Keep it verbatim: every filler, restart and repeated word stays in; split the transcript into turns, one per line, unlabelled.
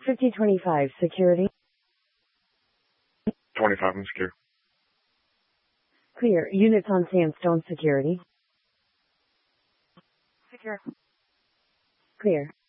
fifty twenty-five, security.
twenty-five, I'm secure.
Clear. Units on Sandstone, security.
Secure.
Clear.